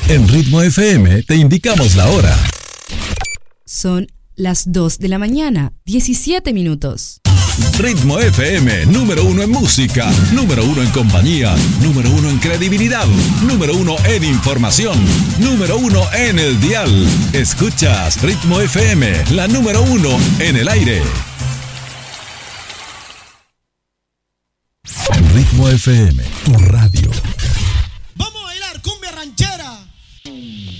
En Ritmo FM te indicamos la hora. Son las 2 de la mañana, 17 minutos. Ritmo FM, número 1 en música, número 1 en compañía, número 1 en credibilidad, número 1 en información, número 1 en el dial. Escuchas Ritmo FM, la número 1 en el aire. Ritmo FM, tu radio.